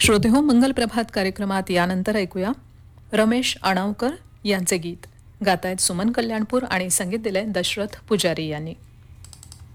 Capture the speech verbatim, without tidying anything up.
श्रोते हो, मंगल प्रभात कार्यक्रमात यानंतर ऐकूया रमेश अणावकर यांचे गीत. गातायत सुमन कल्याणपूर आणि संगीत दिलंय दशरथ पुजारी यांनी.